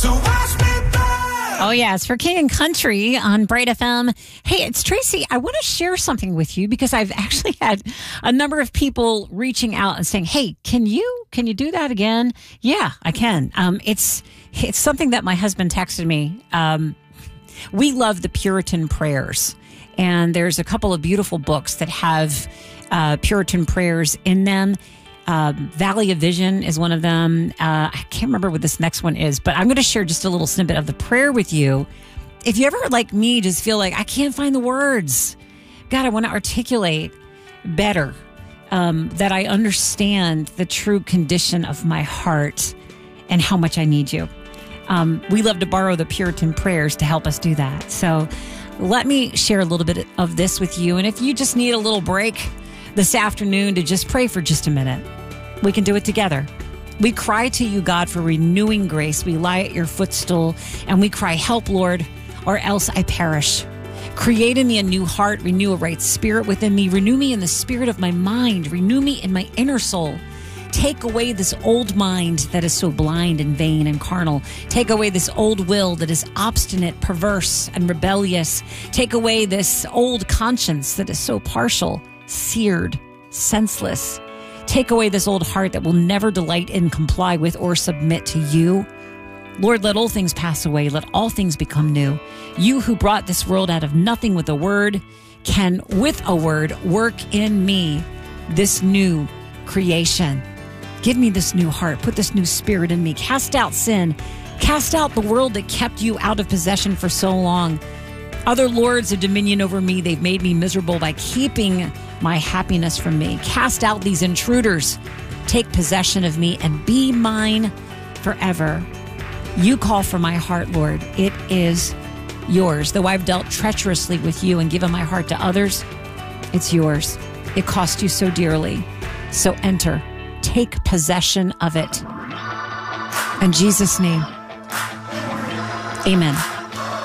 So watch me burn. Oh, yeah. It's for King and Country on Bright FM. Hey, it's Tracy. I want to share something with you because I've actually had a number of people reaching out and saying, hey, can you do that again? Yeah, I can. It's something that my husband texted me. We love the Puritan prayers. And there's a couple of beautiful books that have Puritan prayers in them. Valley of Vision is one of them. I can't remember what this next one is, but I'm going to share just a little snippet of the prayer with you. If you ever, like me, just feel like I can't find the words, God, I want to articulate better, that I understand the true condition of my heart and how much I need you. We love to borrow the Puritan prayers to help us do that. So let me share a little bit of this with you. And if you just need a little break this afternoon to just pray for just a minute, we can do it together. We cry to you, God, for renewing grace. We lie at your footstool and we cry, help, Lord, or else I perish. Create in me a new heart, renew a right spirit within me, renew me in the spirit of my mind, renew me in my inner soul. Take away this old mind that is so blind and vain and carnal. Take away this old will that is obstinate, perverse, and rebellious. Take away this old conscience that is so partial, seared, senseless. Take away this old heart that will never delight in, comply with, or submit to you. Lord, let all things pass away. Let all things become new. You who brought this world out of nothing with a word can, with a word, work in me this new creation. Give me this new heart. Put this new spirit in me. Cast out sin. Cast out the world that kept you out of possession for so long. Other lords of dominion over me, they've made me miserable by keeping my happiness from me. Cast out these intruders. Take possession of me and be mine forever. You call for my heart, Lord. It is yours. Though I've dealt treacherously with you and given my heart to others, it's yours. It cost you so dearly. So enter. Take possession of it. In Jesus' name, amen.